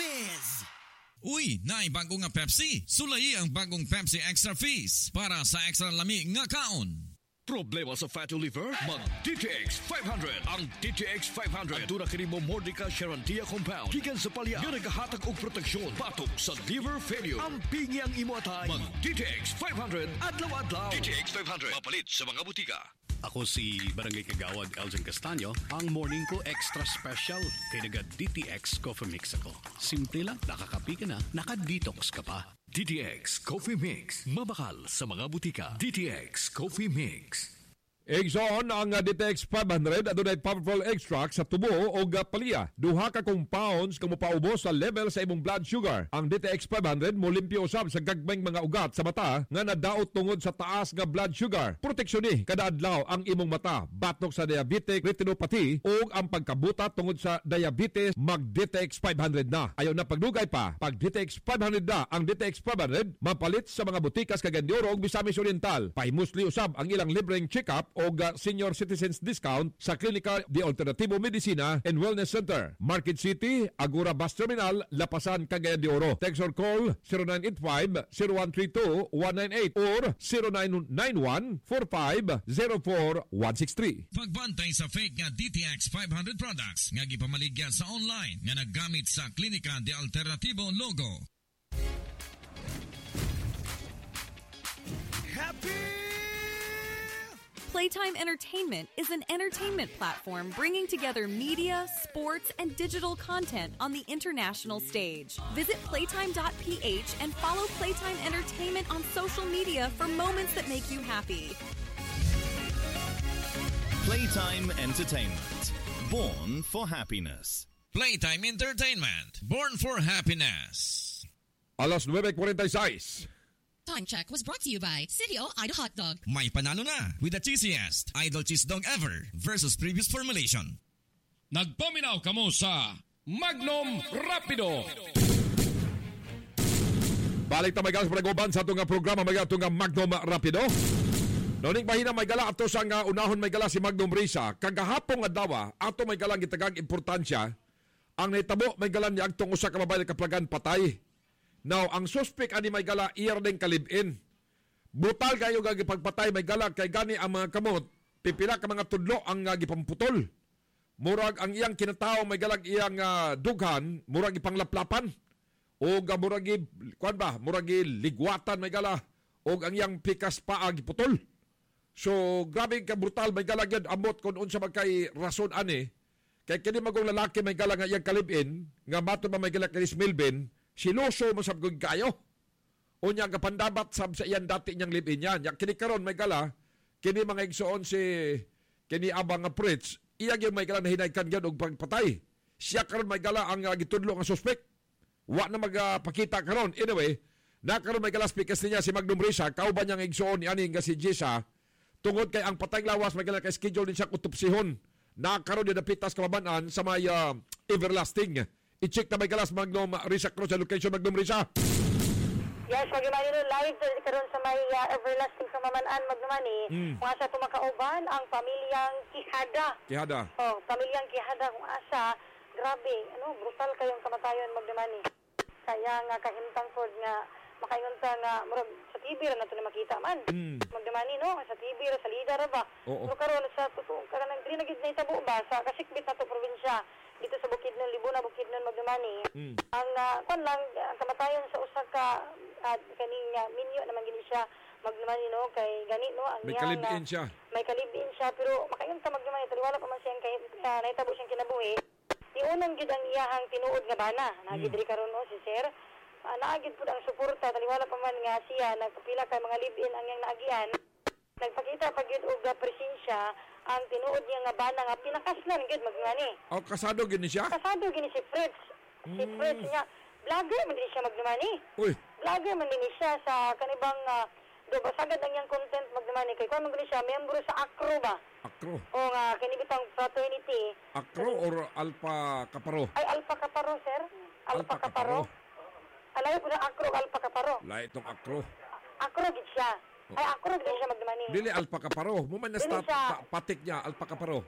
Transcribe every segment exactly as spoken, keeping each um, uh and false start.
Fizz! Uy, naay bago nga Pepsi. Sulayi ang bagong Pepsi Extra Fizz para sa extra lami nga kaon. Problema sa fatty liver? Mag-D T X five hundred. Ang D T X five hundred ang kini mo Mordica Charantia Compound. Gikan sa palya nga nagahatag og proteksyon batok sa liver failure. Ang pingi ang imo atay. Mag-D T X five hundred adlaw-adlaw. D T X five hundred mapalit sa mga butika. Ako si Barangay Kagawad Elgin Castaño, ang morning ko extra special kay naga D T X Coffee Mix ako. Simple lang, nakakapi ka na, naka-detox ka pa. D T X Coffee Mix, mabakal sa mga butika. D T X Coffee Mix. Exxon ang D T X five hundred adunay powerful extract sa tubo o palya. Duha ka compounds kung mapaubos sa level sa imong blood sugar. Ang D T X five hundred mo limpyo usab sa gagmayng mga ugat sa mata nga nadaot tungod sa taas nga blood sugar. Proteksyon ni kada adlaw ang imong mata batok sa diabetic retinopathy o ang pagkabuta tungod sa diabetes. Mag-D T X five hundred na. Ayaw na pagdugay pa. Pag D T X five hundred na, ang D T X five hundred mapalit sa mga butikas Cagayan ug Misamis Oriental. Pahimusli usab ang ilang libreng check-up o senior citizens discount sa Klinika de Alternativo Medicina and Wellness Center, Market City, Agora Bus Terminal, Lapasan, Cagayan de Oro. Text or call zero nine eight five, zero one three two, one nine eight or zero nine nine one, four five zero four, one six three. Pagbantay sa fake nga D T X five hundred products nga gipamaligya sa online nga naggamit sa Klinika de Alternativo logo. Happy Playtime Entertainment is an entertainment platform bringing together media, sports, and digital content on the international stage. Visit playtime dot p h and follow Playtime Entertainment on social media for moments that make you happy. Playtime Entertainment. Born for happiness. Playtime Entertainment. Born for happiness. Alas nueve cuarenta y seis. Time check was brought to you by City O Idol Hot Dog. May panalo na with the cheesiest Idol Cheese Dog ever versus previous formulation. Nagpaminaw kamo sa Magnum Rapido. Balik ta may galas panagoban sa itong programa may itong Magnum Rapido. Noning mahina may gala ato sa nga unahon may gala si Magnum Risa. Kagahapong adlaw ato may galang gitagag importansya. Ang naitabo may galan ni agtong usa ka babae kaplagan patay. Now, ang suspect ani may gala iyar din kalibin. Brutal kayo gagi pagpatay may gala kay gani ang mga kamot. Pipila ka mga tudlo ang uh, gipamputol. Murag ang iyang kinatao may galag iyang uh, dughan, murag ipanglaplapan. O uh, murag kuan ba, murag ligwatan may gala o ang iyang pikas paa giputol. So, grabe ka brutal may gala gyud amot kun unsa magkay rason ani. Kay kini magong lalaki may gala nga iyang kalibin, nga mato ba may gala kay Melvin. Siloso mo sabgod kayo. O niya kapandabat sab sa iyan dati niyang live-in yan. Yang kini karon may gala, kini mga igsoon si kini abang nga Pritz, iya yung may gala na hinaykan yan og pagpatay. Siya karon may gala ang uh, gitudlo nga suspect. Wa na magpakita uh, karon. Anyway, na karon may gala speakers niya si Magnum Risa, kauban niyang igsoon ni ani nga si Jessa. Tungod kay ang patay lawas may gala kay schedule din siya utopsihon. Na karon din napitas kababanan sa may uh, everlasting. I-check na may galas Magnum Risa Cruz sa location Magnum Risa. Yes, magimani nun live karon sa may uh, everlasting sa Mamanan Magnomani. Mm. Kung asa tumakauban ang pamilyang Quijada. Quijada. Oh, pamilyang Quijada kung asa, grabe, ano, brutal kayong kamatayon Magnomani. Kaya nga kahimtang pod nga makaingon ta nga murag sa T V ra nato na makita man. Mm. Magnomani no, sa T V ra sa Lida ra ba. Pero karon sa tuto karon nang dili na gid nahitabo ba sa kasikbit nato probinsya. Dito sa Bukidnon, Libuna, Bukidnon, Magnomani. Mm. Ang uh, kung lang, ang kamatayon sa usa ka uh, kaning uh, minyo naman gini siya Magnomani, no? Kay gani, no? Ang may niyang, kalibin uh, siya. May kalibin siya, pero makayon ta Magnomani, taliwala pa man siyang kay, uh, naitabo siyang kinabuhi. Di unang gid ang iyahang tinuod nga bana. Nagidri karon no si Sir. Uh, naagid pud ang suporta, taliwala pa man nga siya, nagpapila kay mga live-in ang iyang naagian. Nagpakita pa gid og presensya ang tinuod niya nga bana nga pinakaslan gid Magnomani. Oh, kasado gini siya? Kasado gini si Fritz. Mm. Si Fritz niya, vlogger man din siya Magnomani. Uy. Vlogger man din siya sa kanibang uh, do basagad ang iyang content Magnomani kay kuan man siya miyembro sa Acro ba? Acro. O nga kini bitang fraternity. Acro or Alpha Kaparo? Ay Alpha Kaparo, sir. Alpha, Alpha Kaparo. Alay po na Acro Alpha Kaparo. Lai itong Acro. Acro gid siya. Ay, Acro din siya Magnomani. Dili Alpha Kaparo. Mo man na patik niya Alpha Kaparo. Oo,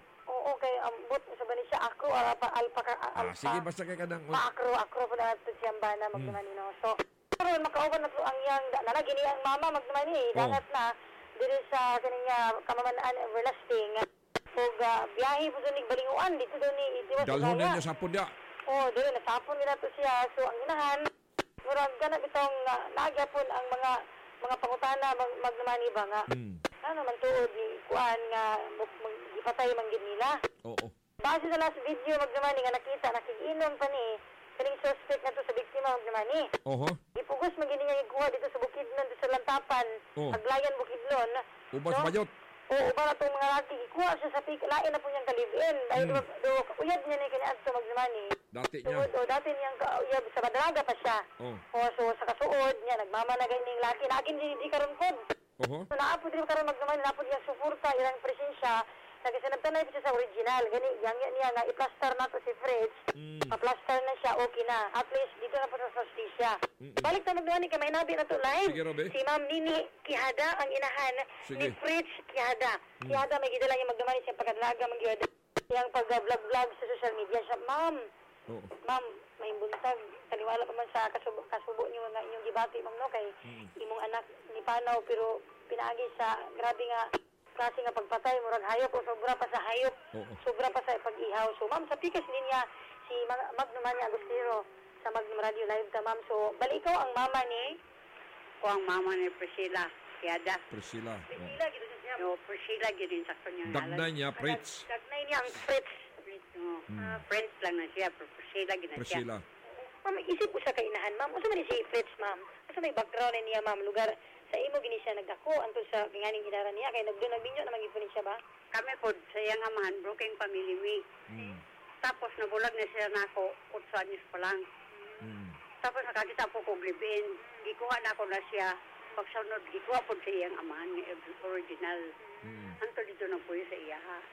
Oo, kay ambot sa ba ni siya ako alpa alpaka Ah, sige, basta kay kanang... Paakro, akro po na ito siyang bana magnaman hmm. no. So, karon makauban na to ang yang na gini ang mama magnaman ni dangat na diri sa kaniya kamamanaan everlasting. Ug uh, biyahe po ni balinguan dito daw ni Itiwas. Dalhon niya sa pudya. Oh, dili na sapon nila to siya. So ang inahan murag kana bitong uh, nagyapon ang mga mga pangutana mag, magnaman ba nga. Hmm. Ano man tuod ni kuan nga magipatay man gid nila. Oo. Base sa last video magnaman nga nakita nakiginom pa ni kaning suspect na to sa biktima magnaman ni. Oho. Ipugos man gini nga ikuha dito sa Bukidnon dito sa Lantapan. Oh. Aglayan Bukidnon. Ubas so, bayot. Oo, uba na itong mga laki. Ikuha siya sa pik. Lain na po niyang kalibin. Dahil mm. do, uyab niya na yung kaniadto magzumani. Dati niya. So, o, dati niyang uyab sa Madraga pa siya. Oh. O, so, sa kasuod niya, nagmamanagay niyang laki. Naging hindi karon pod. Oho. So, naapod rin karon magzumani. Naapod niyang suporta, ilang presensya. Nagkasanabtanay pa siya sa original. Gani, yang niya nga, i-plaster na to si Fridge. Mm. Pa-plaster na siya, okay na. At least, dito na po sa justisya. Mm-mm. Balik na magdawani, kamay nabi na to live. Sige, Robe. Si Ma'am Nini Quijada, ang inahan Sige. ni Fridge Quijada. Mm. Quijada, may gidala niya magdawani siya pagkadlaga, mag-iwada. Yang pag-vlog-vlog sa social media siya. Ma'am, oh. Ma'am, may buntag. Kaliwala pa man sa kasubo, kasubo niyo nga inyong gibati, Ma'am, no? Kay mm. imong anak ni Panaw, pero pinaagi sa, grabe nga, klase nga pagpatay, murag hayop o sobra pa sa hayop, oh, oh. sobra pa sa pag-ihaw. So, ma'am, sa pikas niya, si Magnum Mania Agustino sa Magnum Radio Live ka, ma'am. So, bali ikaw ang mama ni? O ang mama ni Priscilla, Quijada. Priscilla. Priscilla, gito siya. No, Priscilla, gito yung sakto niya. Dagnay niya, Fritz. Dagnay niya ang Fritz. Fritz, no. Hmm. Uh, Fritz lang na siya, pero Priscilla, gito siya. Priscilla. Ma'am, isip ko sa kainahan, ma'am. Asa man si Fritz, ma'am? Asa may background niya, ma'am? Lugar sa imo gini siya nagdako anto sa kinganing gidara niya kay nagdo nagbinyo na magipon siya ba? Kami pod sa iyang amahan broken family me. Mm. Tapos nabulag na siya nako eight anyos pa lang. Mm. Tapos nakakita po ko glibin. Gikuha na ako na siya. Pagsunod gikuha pod sa iyang amahan nga original. Mm. Anto dito na po sa iya ha.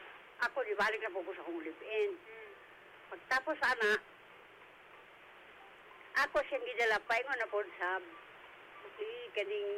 Ako di balik na po ko sa kong glibin. Pagtapos ana ako siyang gidalapay ngo na po sa kaning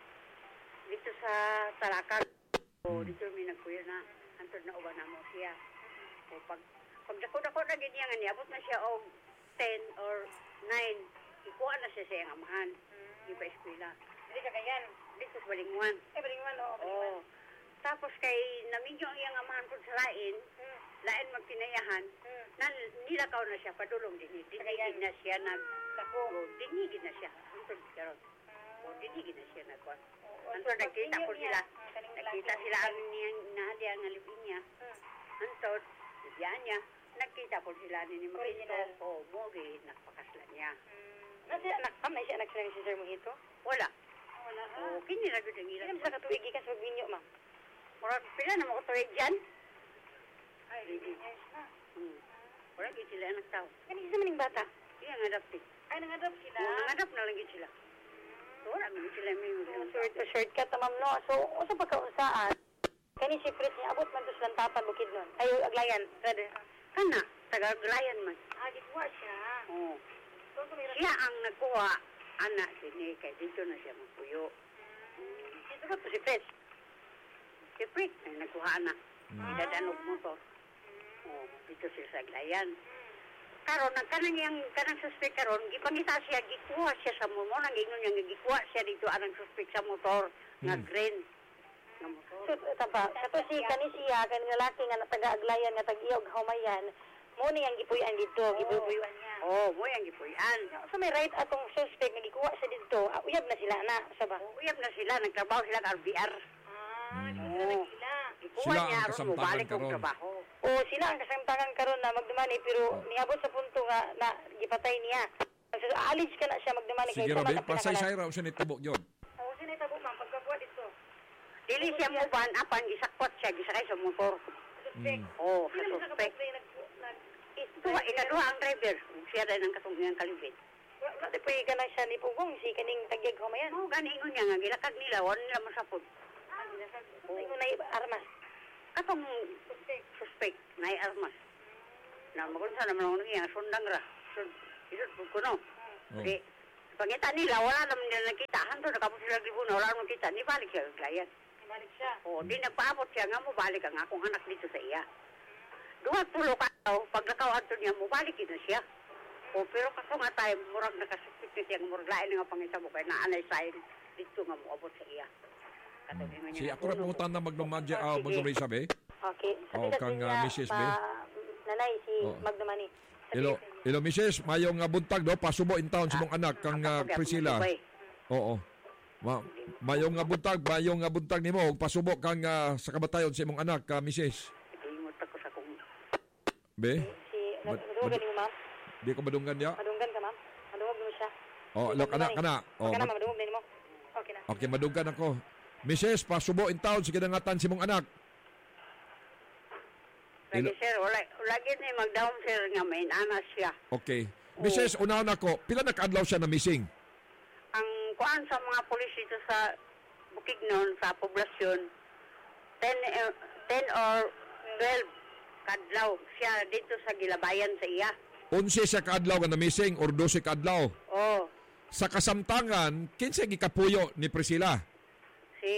dito sa Talakan o dito may nagkuya na antod na uban na mo siya o pag pag dako-dako na ganyan nga niabot na siya og ten or nine ikuha na siya sa iyang amahan di pa eskwela hindi ka ganyan dito sa Balingwan eh Balingwan o oh. Tapos kay naminyo ang iyang amahan po sa lain hmm. lain magtinayahan hmm. na nilakaw na siya padulong din dinigid na siya nag dako dinigid na siya antod karon o dinigid na siya nagkwan. Antod nagkita po sila. Nagkita sila ang niyang Nadia nga libin niya. Antod, libyan niya. Nagkita po sila ni Mojito. O, mogi, nakpakasla niya. Nasi anak, ma'am, na siya anak sila ni si Sir Mojito? Wala. Wala ha? O, kiniragod ang ilan. Ilan sa katuig ka sa magbinyo, ma'am? Pila na mga katuig dyan? Ay, yes na. Wala, gid sila anak tao. Kani isa maning bata? Iya, ngadap eh. Ay, nangadap sila? O, nangadap na lang gid sila. So, wala naman sila may short to shortcut ma'am no. So, usa pagkaunsaan. Kani si Fritz niya abot man to sa Lantapan Bukidnon. Ay Aglayan, brother. Kana, taga Aglayan man. Ah, gitwa siya. Oo. So, siya ang nagkuha anak sini kay dito na siya magpuyo. Hmm. Dito ba to si Fritz? Si Fritz ay nagkuha anak. Hmm. Idadanog motor. Oo, dito siya sa Aglayan. Karon ang kanang yang kanang suspect karon gipangita siya gikuha siya sa mo nang ingon niya gikuha siya dito anang suspect sa motor nga hmm. green nga motor. So tapa kato si kani siya kanang lalaki nga taga Aglayan nga tag-iyog Humayan mo ni ang gipuy-an dito gipuy-an niya. Oh, mo yang gipuy-an. So may right atong suspect nga gikuha siya dito uh, uyab na sila na sa ba? Uyab na sila nagtrabaho sila sa R B R. Ah, mm. Dito na sila. Gikuha niya aron mo balik og trabaho. O sila ang kasamtangan karon na magdumani pero niabot sa punto nga na gipatay niya. So aalis ka na siya magdumani kay Sige, Robe, pasay-say raw siya nitabo gyud. O siya nitabo man pagkabuhat dito. Dili siya mo ban apan gisakwat siya gisakay sa motor. Mm. Oh, sa suspect. Ito ikaduha ang driver. Siya rin ang katungyan kalibit. Wala di pa ka na siya ni Pugong si kaning tagyag Humayan. Oo, gani ingon niya nga gilakad nila wala nila masapod. Ah, gilakad. Ingon na armas. Katong suspect, suspect na armas. Na magunsa naman ang nangyayang sundang ra. Isod po ko no. Okay. Pangita nila, wala naman nila nakita. Hanto, nakapos sila libuno, wala naman kita. Ni balik siya, Aglayan. Ni balik siya? Oo, di nagpaabot siya nga mo, balik ang akong anak dito sa iya. duha tulo ka daw, pag nakawan to niya, mubalik na siya. O, pero kaso nga tayo, murag nakasukit niya siyang murag lain nga pangisa mo kay naanay sa'yo dito nga mo abot sa iya. Hmm. Si ako rin pungutan na magnumadya, uh, magnumadya sabi. Okay. Oh, kang uh, missus B. Nanay, si oh. Magdumani. Hello, hello missus Mayong uh, buntag do, pasubo in town sa mong anak, kang uh, Priscilla. Oo. Ma mayong nga buntag, mayong nga buntag nimo, pasubo kang uh, sa kabatayon sa imong anak, uh, missus Be? Si, madungan niyo, ma'am? Di ko madunggan niya? Madunggan ka, ma'am? Madunggan mo siya. Oh, look, anak, anak. Oh, kana, madunggan din mo. Okay na. Okay, madunggan ako. missus pasubo in town sa kinangatan si mong anak. Lagi, sir, wala, lagi ni mag-down, sir, nga may anas siya. Okay. missus unahan ako, pila nakaadlaw siya na missing? Ang kuan sa mga pulis dito sa Bukidnon, sa poblasyon, ten or twelve kadlaw siya dito sa gilabayan sa iya. Unse siya kaadlaw nga na missing or dose kaadlaw? Oo. Sa kasamtangan, kinsa gikapuyo ni Priscilla? Si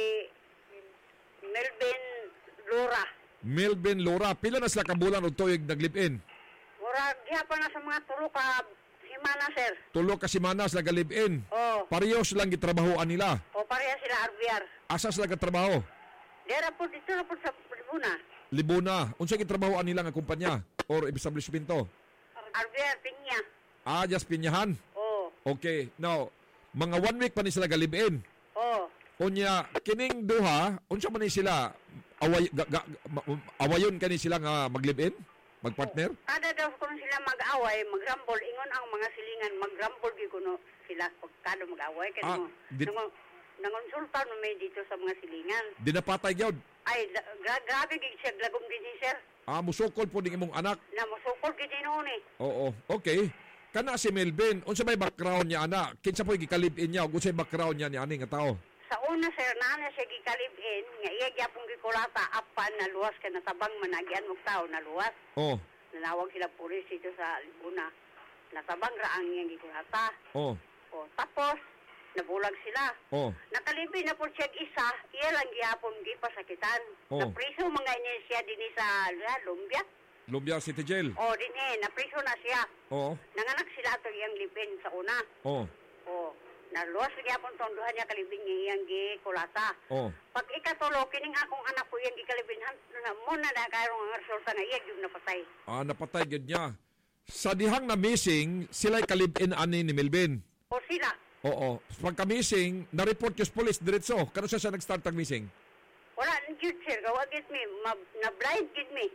Melvin Lura. Melvin Lura. Pila na sila kabulan o tuyog naglib-in? Murag, gihapon na sa mga tulo ka himana, sir. Tulo ka simana sila galib-in? Oo. Parehas lang gitrabahoan nila? O, pareha sila R B R. Asa sila katrabaho? Dera po, dito na po sa Libuna. Libuna. Unsa gitrabahoan nila nga kumpanya or establishmento? R B R, Pinya. Ah, just Pinyahan? Oo. Okay. Now, mga one week pa ni sila galib-in? Oo. Unya, kining duha, unsa man ni sila away ga, ga, ma, awayon kani sila nga maglib-in? Magpartner? Kada daw kung sila mag-away, magrambol, ingon ang mga silingan, magrambol gyud kuno sila pagkado mag-away kay ah, mo. Di- nangonsulta mo may dito sa mga silingan. Dinapatay gyud. Ay, gra- grabe gid siya glagom din sir. Ah, musukol po ning imong anak. Na musukol gid noon eh. Oo, okay. Kana si Melvin, unsa may background niya ana? Kinsa po'y gikalib-in niya ug unsay background niya ni ani nga tao? Sa una, sir, nana siya gikalib-in, nga iya gyapong gikulata, apan na luwas ka natabang managyan mong tao na luwas. Oh. Nanawag sila pulis dito sa Libuna. Natabang raang iyang gikulata. Oh. O, tapos, nabulag sila. Oh. Nakalibin na po siya isa, iya lang gyapon gipasakitan. Oh. Napriso mga ini siya din sa Lumbia. Lumbia City Jail. O, din eh, napriso na siya. Oo. Nanganak sila ito iyang libin sa una. Oh. O, naluwas gyapon tonduhan niya kalibing niya iyang gikulata. Oh. Pag ikatulo, kining akong anak ko iyang gikalibinhan, na mo na na kayong ang resulta nga iya yung napatay. Ah, napatay gid niya. Sa dihang na missing, sila'y kalib-in ani ni Melvin. O sila. Oo. Pagka-missing, na-report yung police diretso. Kano siya siya nag-start ang-missing? Wala, gid sir, gawa gid me, na-blind gid me.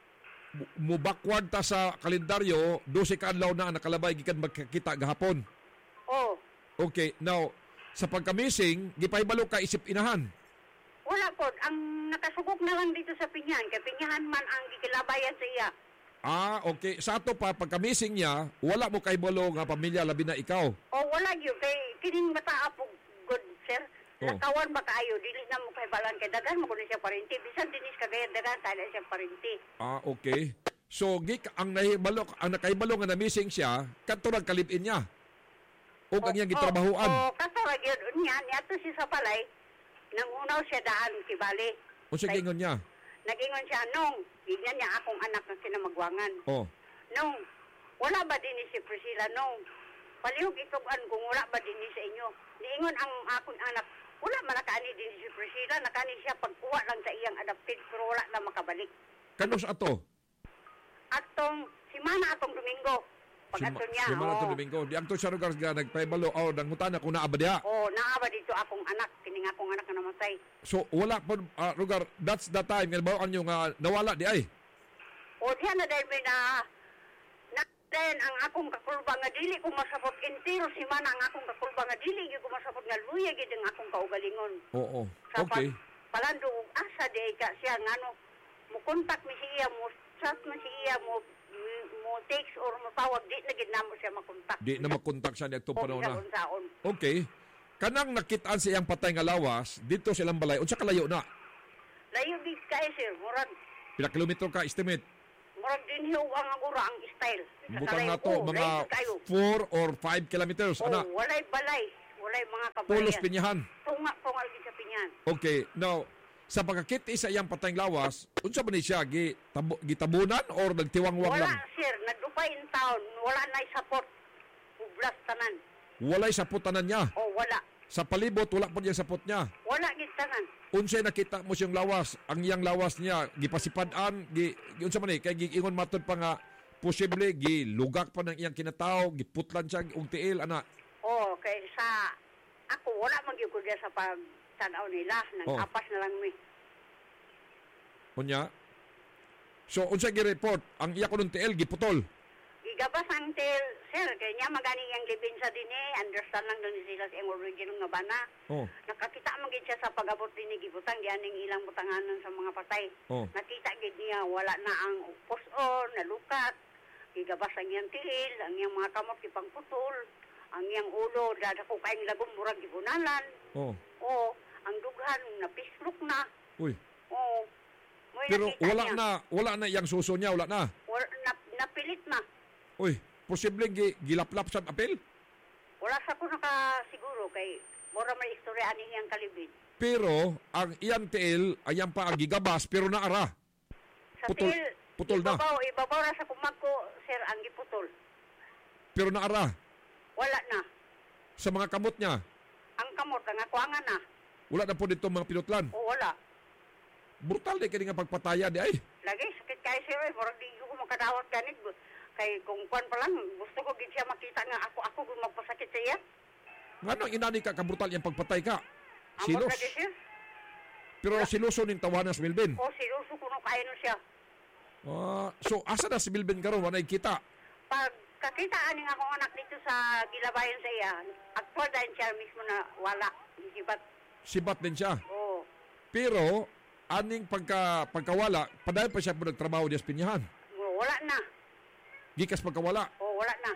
Mo backward ta sa kalendaryo, dose ka adlaw na nakalabay gikan magkakita gahapon. Oh. Okay, now sa pagka-missing, gipahibalo ka isip inahan. Wala po, ang nakasugok na lang dito sa Pinyahan, kay Pinyahan man ang gikilabayan sa iya. Ah, okay. Sa ato pa pagka-missing niya, wala mo kahibalo nga pamilya labi na ikaw. O wala gyud kay kining mata po good sir. Oh. Nakawan ba kaayo dili na mo kay balan kay dagan mo kuno siya parinti bisan dinis kagaya dagan tala siya parinti. Ah, okay. So, gik ang nahibalo, ang nakahibalo nga na missing siya, kadto nagkalib-in niya. O ang iyang gitrabahuan. O, kato ra gyud unya niadto siya sa balay. Nangunaw siya daan kibali. Unsa gingon niya? Nagingon siya nung ignan niya akong anak na kinamagwangan. Oh. Nung wala ba din si Priscilla nung palihog itugan kung wala ba din sa inyo. Niingon ang akong anak, wala man nakaani din si Priscilla, nakani siya pagkuha lang sa iyang adopted pero wala na makabalik. Kanos ato? Atong simana atong Domingo. Pag Sima, ato niya. Simana oh. atong Domingo. Di ang to siya lugar nga nagpahibalo. Oh, nangutana kung naaba diha. Oh, naaba dito akong anak, kining akong anak na namatay. So, wala po, uh, lugar, that's the time, nga bawaan nyo nga nawala di ay. O, diyan na dahil may na, na then ang akong kakulba nga dili ko masabot entero si mana ang akong kakulba nga dili gyud ko masabot nga luya gid ang akong kaugalingon. Oo. Sa Okay. Pa, palando og asa di ka siya ngano mo contact mi siya mo chat man siya mo mo text or mo tawag di na gid namo siya makontak. Di na makontak siya niya itong panahon na. Unsaon. Okay. Kanang nakitaan sa iyang patay nga lawas, dito silang balay, unsa kalayo na? Layo big kay sir, murag Pila kilometro ka, estimate? murag din hiu ang agura ang style. Sa Bukang kalayo na to, ko, mga layo kayo. four or five kilometers, Oh, ana. walay balay, walay mga kabayan. Pulos Pinyahan. Tunga tungal gid sa Pinyahan. Okay, now, sa pagkakiti sa iyang patayng lawas, unsa ba ni siya gi tabo, gitabunan or nagtiwangwang Wala, lang? sir. Nagdupay in town. Wala na support. Ublas tanan. Walay saputanan niya. O, wala. Sa palibot wala po yung sapot niya. Wala gid tanan. Unsay nakita mo siyang lawas, ang iyang lawas niya gipasipadan, gi gi- unsa man ni kay giingon matud pa nga posible gilugak pa ng iyang kinataw, giputlan siya og tiil ana. O, kay sa... Ako, wala man gyud ko diya sa pagtanaw nila. Nag-apas na lang mi. Unya. So unsa gi-report ang iya kuno tiil giputol. Gigabas ang tel, sir, kaya niya magani yung libin sa dini, understand lang doon sila sa yung original nga bana. Oh. Nakakita mo gid siya sa pag-abot din ni Gibutang, di aning ilang butanganan sa mga patay. Oh. Nakita gid niya, wala na ang puson, nalukat, gigabas ang iyang tiil, ang iyang mga kamot ipang putol, ang iyang ulo, dadako kayong lagom, murag gibunalan. Oh. Oo, ang dughan, napislok na. Uy. Oo. Mo'y Pero nakita wala niya. na, wala na iyang suso niya, wala na. Wala, nap, napilit na. Uy, posible gi, gilaplap sa apel. Wala sa ko nakasiguro kay mura may istorya ani iyang kalibin. Pero ang iyang tiil ayan pa ang gigabas pero naara. Sa Putol- til, putol na. ibabaw, ibabaw na sa kumagko, sir, ang giputol. Pero naara Wala na. sa mga kamot niya. Ang kamot, ang akuangan na. Wala na po dito mga pinutlan. O wala. Brutal di kini nga pagpataya di ay. Lagi, sakit kayo sir, eh, mura di ko makadawat ganit. Kay kung kwan pa lang, gusto ko gid siya makita nga ako, ako kung magpasakit sa iya. Ngano inani ka kabrutal yang pagpatay ka? Amot Silos. na di sir. Pero siloso ning tawanan sa Milben. O sinuso ko no kayo no siya. Ah, so asa na si Milben karon wala kita? Pag kakita aning akong anak dito sa gilabayan sa iya, actual dahil siya mismo na wala. Gibat. Sibat din siya. Oo. Pero aning pagka pagkawala, padayon pa siya po nagtrabaho di Espinyahan. Wala na. Gikas pagkawala, O wala na.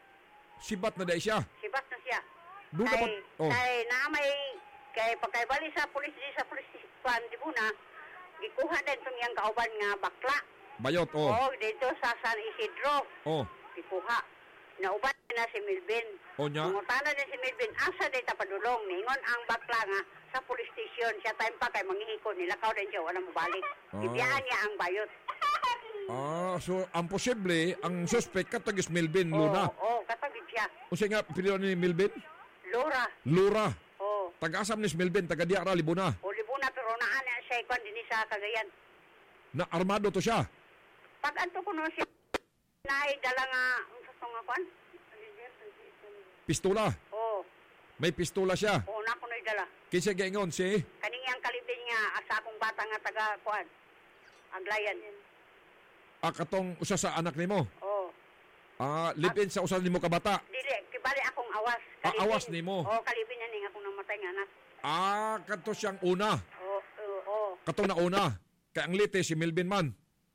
sibat na dai siya. Sibat na siya. Doon kay, dapat oh. kay na may kay pagkaibali sa pulis di sa pulis pan di muna gikuha din tong iyang kauban nga bakla. Bayot oh. Oh, dito sa San Isidro. Oh. Gikuha. Nauban na si Milben. O niya? Mungutana din si Milben asa din ta padulong ningon ang bakla nga sa police station siya time pa kay manghihiko nila kaw din siya wala mobalik. Ah. Ibiyahan niya ang bayot. Ah, so ang posible ang suspect katagis Milben Oh, Luna. oh, katagid siya. Unsa nga pinilo ni Milben? Lora. Lura. Oh. Taga-asam ni Milben, taga diara Libuna. O libuna pero naa na siya ikon din sa Cagayan. Na armado to siya. Pag anto ko no siya naay dala nga unsa to nga kwan? Pistola. Oh, May pistola siya. oh na ko noy dala. Kinsa gaingon si Kaning yang kalibin nga asa akong bata nga taga kwan. Aglayan. ah, katong usa sa anak nimo. Oh. Ah, live-in sa usa nimo ka bata. Dili kibali akong awas. Ah, awas nimo. Oh, kalibin na ning akong namatay nga anak. Ah, kadto siyang una. Oh, oh, oh. Katong nauna. Kay ang lite si Milben man.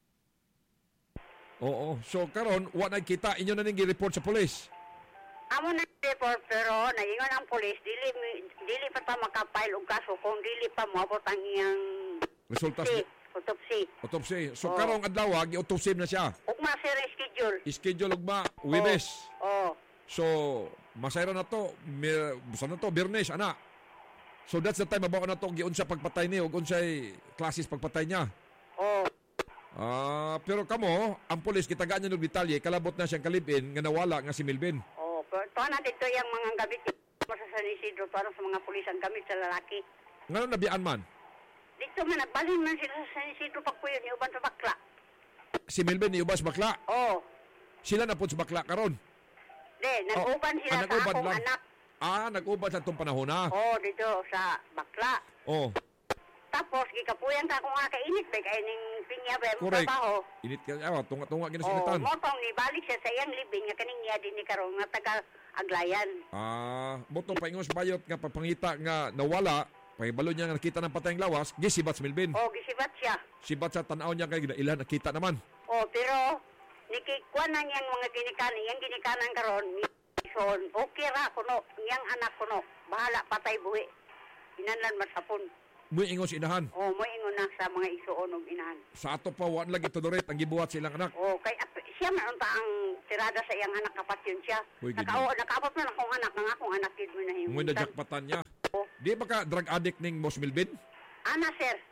Oo. So karon wa na kita inyo na ning gi-report sa police. Amo na report pero naingon ang pulis dili mi- dili pa ta makapile og kaso kung dili pa moabot ang iyang Resulta si, sa autopsy. autopsy. So Oo. karong adlaw gi-autopsy na siya. Ugma sir ang schedule. Schedule ugma Huwebes. Oh. So masayra na to, mir, busa na to, Biyernes ana. So that's the time about na to giunsa pagpatay ni ug unsay klases pagpatay niya. Oh. Ah, pero kamo, ang pulis kitagaan niya ng detalye, kalabot na siyang kalipin nga nawala nga si Milben. Oh, pero tuwa na dito yung mga gamit mo sa San Isidro para sa mga pulis ang gamit sa lalaki. Ngano nabian man? Dito man, nagbalhin man sila sa San Isidro pagpuyo ni uban sa bakla. Si Milben ni ubas bakla. Oh. Sila na pud sa bakla karon. Di, nag-uban Oh, sila ah, sa nag-uban akong lang. anak. Ah, nag-ubad sa itong panahon na. Oh, dito sa bakla. Oh, Tapos, gikapuyan ka kung nga kainit ba, kaya ning pinya ba yung correct. trabaho. Init ka, ah, tunga-tunga Oh, ginasinatan. motong ni balik siya sa iyang libing, nga kaning niya din ni Karong, nga taga-aglayan. Ah, motong paingos bayot nga pagpangita nga nawala, pahibalo niya nga nakita ng patayang lawas, gisibat si Milben. Oh, gisibat siya. Sibat sa tanaw niya kay ilan nakita naman. Oh, pero, nikikuan na niyang mga ginikanan, yung ginikanan karon ni son, okay ra kuno, niyang anak kuno, bahala patay buhi. Inanlan masapon. Muy ingos inahan. Oh, mo ingon na sa mga isuon og inahan. Sa ato pa wan lagi tudurit ang gibuhat silang anak. Oh, kay ap- siya man unta ang tirada sa iyang anak kapat yun siya. Uy, gid Nakao, nakaabot na akong anak, nga akong anak yun mo na Muy himutan. najakpatan niya. Oh. Di ba ka drug addict ning Boss Milben? Ana, sir.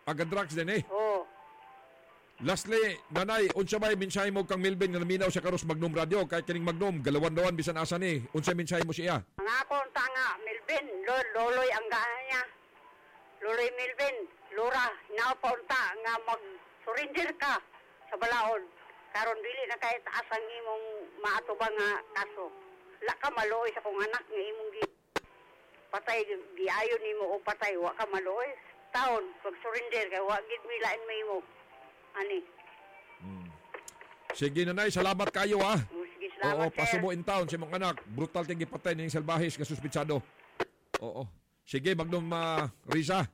Aga drugs din eh. Oo. Lastly, nanay, unsa may mensahe mo kang Milben nga naminaw siya karos Magnum Radio kay kining Magnum galawan-dawan bisan asa ni. Unsa mensahe mo siya? Ang ako tanga, Milben, lol, loloy ang gaan niya. Loloy Milben, Lora, hinapaunta nga mag-surrender ka sa balaod. Karon dili na kahit taas ang imong maatubang nga kaso. La ka maloy sa kong anak nga imong gi patay giayon nimo o patay wa ka maloy. Taon pag surrender kay wa gid mi lain may mo. Ani. Hmm. Sige nanay, salamat kayo ha. Oh, sige, salamat, Oo, pasubo in town si mong anak. Brutal kang gipatay ning salbahis nga suspitsado. Oo. Sige, Magnum uh, Risa.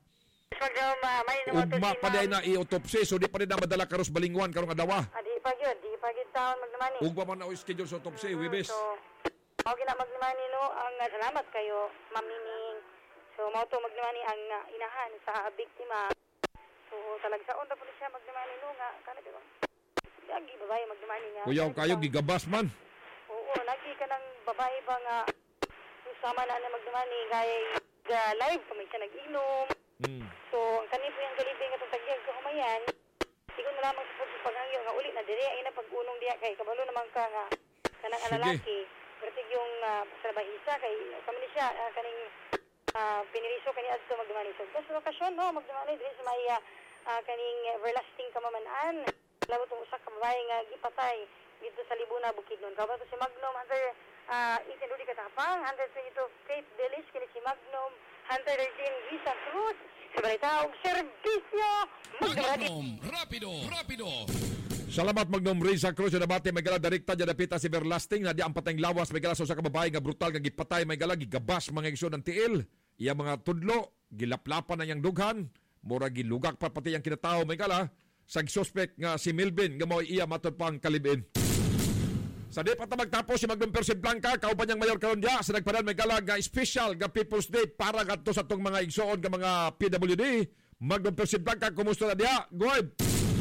Ugma pa day na i-autopsy, so di pa rin na madala karos balingwan karong adawa. Ah, di pa yun, di pa yun taon magnaman eh. Ugma man na o schedule sa autopsy, Mm, Wibis. So, ako gina magnaman no, ang uh, salamat kayo, Ma'am Nining. So, mao to magnaman ang uh, inahan sa biktima. So, talagsaon na po siya magnaman no nga, kana di ba? Lagi babae magnaman nga. Kuyaw kayo, gigabas man. Oo, lagi ka ng babae ba nga susama na na magnaman kay uh, live kami siya nag-inom. Mm. So, ang kanin po yung galibing at tagyag sa humayan, sigon na lamang sa paghangyo nga uli na dire ay na pag-unong diya kay kabalo naman ka nga kanang alalaki. Bertig yung uh, sa bahisa kay kami ni siya uh, kaning uh, piniriso kani adto magdumani so kasi lokasyon no magdumani dire sa may uh, kaning everlasting kamaman-an. Labo tong usa ka babae nga gipatay dito sa Libuna Bukidnon. Kabato to si Magnum under uh, eighteen Rudy Katapang, under twenty-two Faith Delis kini si Magnum, under thirteen Visa Cruz. Sa balita og serbisyo Magnum Rapido, Rapido. Salamat Magnum Risa Cruz na bati may gala direkta dyan napita si Everlasting na di ang patayng lawas may gala sa ka babae nga brutal nga gipatay may gala gigabas mga igsoon ng tiil iya mga tudlo gilaplapan na yang dughan mura gilugak pa pati yang kinatao may gala sa suspect nga si Milben nga mo iya matod pang kalibin. Sa di pa magtapos si Magnum Percy Blanca kauban niyang mayor karon dia sa nagpadan may gala nga special nga People's Day para gadto sa tong mga igsoon nga mga P W D. Magnum Percy Blanca kumusta na dia? Go ahead.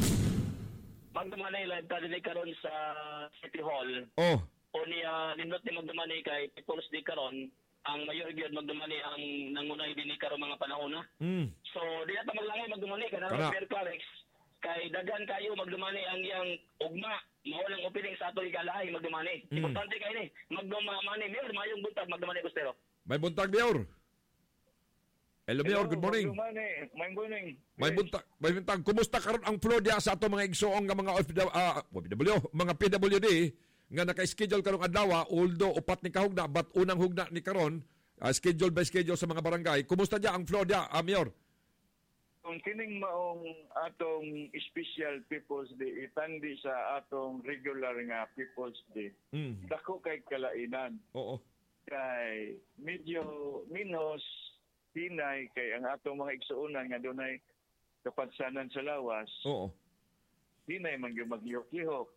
Magdumanay live ka din karon sa City Hall. Oh. O niya nindot ni magdumanay kay People's Day karon ang mayor gyud magdumanay ang nangunay din karon mga panahon na. Mm. So diya ta maglangay magdumanay kana Pierre Clarix kay daghan kayo magdumanay ang iyang ugma mao lang opening sa ato igalahay magdumanay. Mm. Importante kay ni magdumanay mayor mayong buntag magdumanay Bustero. May buntag mayor. Hello, Mayor. Good morning. Good morning. May buntag, may buntag. Kumusta karon ang flow dia sa ato mga igsoong nga mga O F W, uh, O F W, mga P W D nga naka-schedule karong adlaw, although upat ni kahugna but unang hugna ni karon, uh, schedule by schedule sa mga barangay. Kumusta dia ang flow dia, uh, Mayor? Kung kining maong atong special People's Day itandi sa atong regular nga People's Day. Mm. Dako kay kalainan. Oo. Kay medyo minus hinay kay ang atong mga igsuonan nga dunay kapansanan sa lawas. Oo. Hinay man gyud magyok-yok.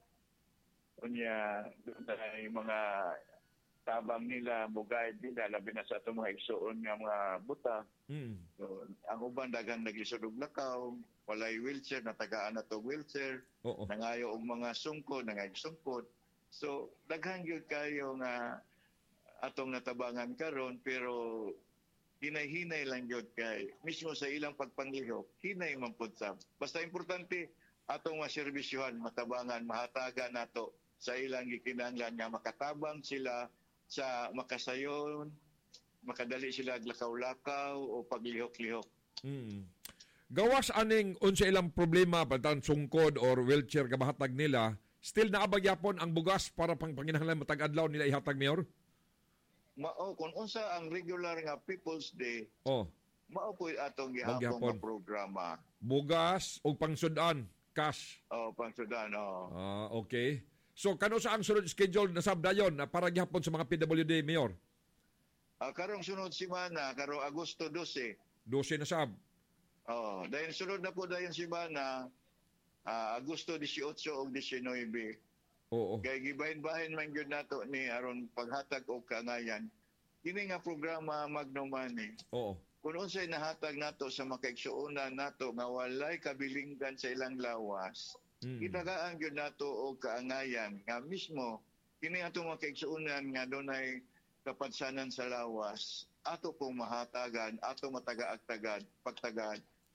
Unya dunay mga tabang nila mugay nila labi na sa atong mga igsuon nga mga buta. Mm. So, ang uban daghang nagisudog lakaw, walay wheelchair natagaan na to wheelchair. Oo. Nangayo og mga sungkod, nangay sungkod. So daghang gyud kayo nga atong natabangan karon pero hinay-hinay lang yun kay mismo sa ilang pagpanglihok, hinay man po sa. Basta importante, atong maservisyohan, matabangan, mahatagan nato sa ilang gikinanglan nga makatabang sila sa makasayon, makadali sila lakaw-lakaw o paglihok-lihok. Hmm. Gawas aning unsa ilang problema pagtan sungkod or wheelchair ka mahatag nila, still naabagyapon ang bugas para pang panginahanglan matag adlaw nila ihatag, Mayor? Mao kung unsa ang regular nga People's Day. Oh. Mao po atong gihapon nga programa. Bugas o pangsudan, cash. Oh, pangsudan, oh. Ah, okay. So kano sa ang sunod schedule na sabdayon na para gihapon sa mga P W D, Mayor? Ah, karong sunod semana, karong Agosto twelve. twelve na sab. Oh, dahil sunod na po dayon semana, ah, Agosto eighteen o nineteen. Oo. Kaya gibahin-bahin man yun nato ni aron paghatag o kaangayan. Kini nga programa Magnum Money. Oo. Kung unsay nahatag nato sa makaigsuonan nato nga walay kabilinggan sa ilang lawas, mm. itagaan yun nato o kaangayan nga mismo kini ato makaigsuonan nga dunay kapansanan sa lawas, ato pong mahatagan, ato matagaag-tagad, pagtagad o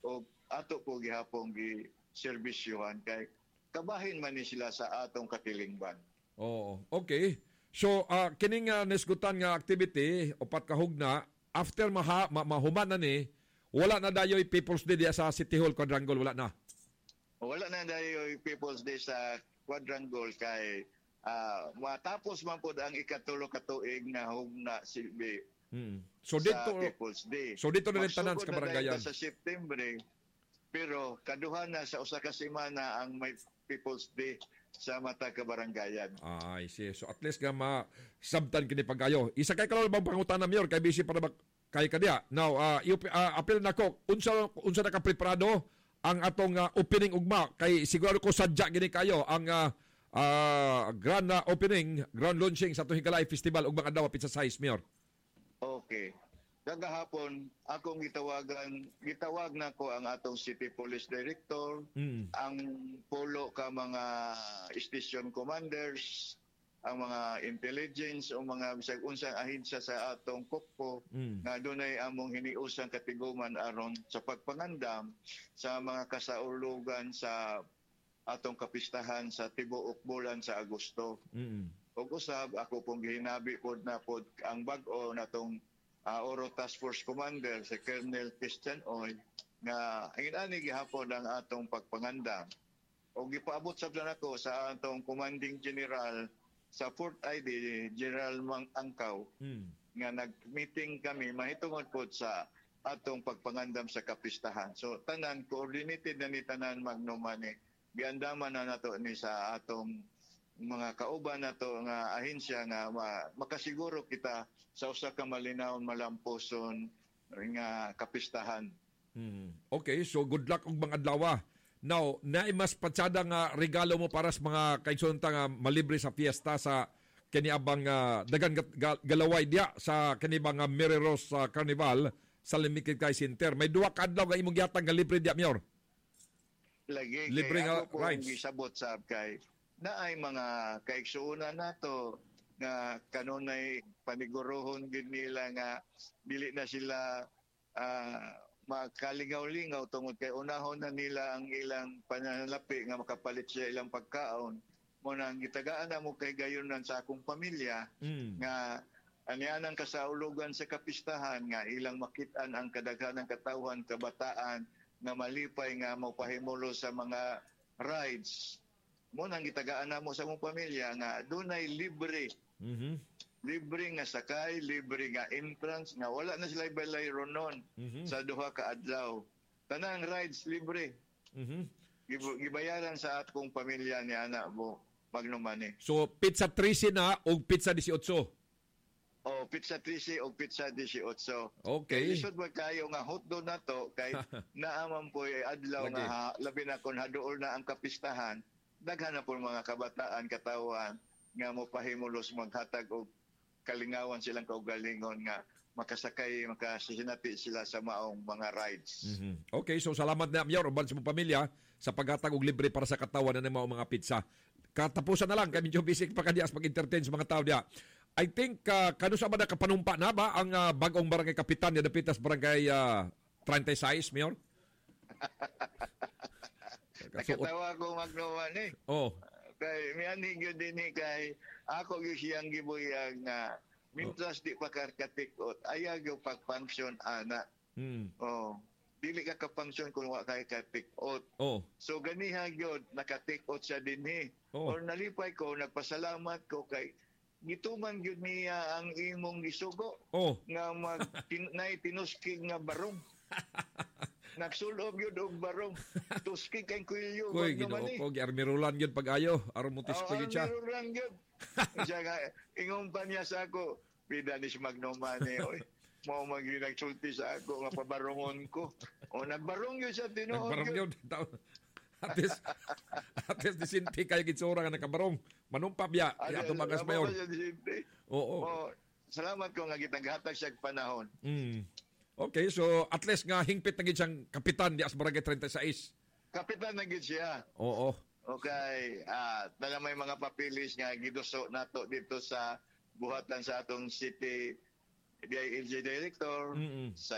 ato po gihapon gi servisyohan kay kabahin man ni sila sa atong katilingban. Oo. Okay. So, uh, kining uh, nesgutan nga activity, upat kahugna, after maha, ma mahuman na ni, wala na dayoy People's Day diya sa City Hall, Quadrangle, wala na? Wala na dayoy People's Day sa Quadrangle kay uh, matapos man po ang ikatulo ka tuig nga hugna silbi hmm. So sa dito, People's Day. So dito na rin tanan sa kabaranggayan. Sa September, pero kaduha na sa usa ka semana ang may People's Day sa mata kabaranggayan. Ah, I see. So at least nga ma-sabtan kini pagayo. Isa kay kalol bang pangutan na mayor kay busy para kay kadiya. Now, uh, uh, apil na ko, unsa unsa na ka preparado ang atong uh, opening ugma kay siguro ko sadya gini kayo ang uh, uh, grand uh, opening, grand launching sa atong Higalay Festival ugma adlaw pizza size mayor. Okay. Kagahapon, akong gitawagan, gitawag na ko ang atong City Police Director, mm. ang pulo ka mga station commanders, ang mga intelligence o mga bisag unsang ahensya sa atong Kokpo, mm. na dunay among hiniusang katiguman aron sa pagpangandam sa mga kasaulugan sa atong kapistahan sa tibuok bulan sa Agosto. Mm. Ug usab ako pong gihinabi pod na pod ang bag-o natong Uh, Oro Task Force Commander, si Colonel Christian Oy, nga ang inani gihapon ang atong pagpanganda. O gipaabot sa plan ako sa atong Commanding General sa fourth I D, General Mang Angkaw, hmm. nga nag-meeting kami, mahitungod po sa atong pagpangandam sa kapistahan. So, tanan, coordinated na ni tanan Magnomani. Giandaman na nato ni sa atong mga kauban nato nga ahensya nga makasiguro kita sa usa ka malinaw malamposon nga kapistahan. Hmm. Okay, so good luck ug mga adlaw. Now, naay mas patsada nga regalo mo para sa mga kaigsoonta nga malibre sa fiesta sa kaniabang uh, dagan galaway dia sa kanibang uh, Mireros uh, Carnival sa Limikid Kay Center. May duwa ka adlaw nga imong gihatag nga libre dia mayor. Lagi libre kay nga ako po gisabot sab kay naay mga kaigsuonan nato nga kanunay panigurohon gid nila nga dili na sila uh, makalingaw-lingaw tungod kay unahon na nila ang ilang pananalapi nga makapalit sa ilang pagkaon mo nang gitagaan na mo kay gayonan sa akong pamilya mm. nga anianang kasaulugan sa kapistahan nga ilang makit-an ang kadaghanang katawhan kabataan nga malipay nga mapahimulo sa mga rides mo nang gitagaan na mo sa mong pamilya nga dunay libre. Mm-hmm. Libre nga sakay, libre nga entrance nga wala na sila balay ronon mm-hmm. sa duha ka adlaw. Tanang rides libre. Mm-hmm. Gibayaran sa atong pamilya ni ana mo Magnomani. So pizza thirteen na o pizza eighteen? O pizza thirteen o pizza eighteen. Okay. Lisod ba kayo nga hotdog na to kay naaman po adlaw nga ha, labi na kon haduol na ang kapistahan. Daghan na po mga kabataan, katawan nga mopahimulos maghatag og kalingawan silang kaugalingon nga makasakay, makasinati sila sa maong mga rides. Mm-hmm. Okay, so salamat na Mayor uban sa mong pamilya sa paghatag og libre para sa katawan na maong mga pizza. Katapusan na lang kami medyo busy pa kadias pag-entertain sa mga tao diya. I think uh, kano sa ba kapanumpa na ba ang uh, bagong barangay kapitan ni Dapitas barangay uh, thirty-six, Mayor? Nakatawa ko Magnoman eh. Oh. Kay miani gyud dinhi kay ako gyud siyang gibuyag nga mintas oh. di pa karkatikot aya gyud pag-function ana. Hmm. Oh. Dili ka ka-function kung wa kay katikot. Oh. So ganiha gyud nakatikot siya dinhi. Oh. Or nalipay ko nagpasalamat ko kay gituman gyud niya ang imong gisugo. Oh. Nga mag tin, nay tinuskig nga barong. Nagsulob yun og barong. Tuskig kay kuilyo. Kuy, ginoo ko. Armirulan yun pag-ayo. Aron mo tuskig siya. Armirulan yun. Siya nga, ingon pa niya sa ako, pida ni si Magnomani, oy. Mao magi nagsulti sa ako, nga pabarongon ko. O, nagbarong yun siya, tinuod nagbarong yun. At least, at least disinti kayo gitsura nga nakabarong. Manumpa biya. Kaya tumagas mayor. Oo. O, salamat ko nga gitaghatag siya panahon. Hmm. Okay, so at least nga hingpit na gid siyang kapitan di as barangay thirty-six. Kapitan na gid siya. Oo. Okay, ah, uh, may mga papilis nga giduso nato dito sa buhatan sa atong city D I L G director, mm-hmm. sa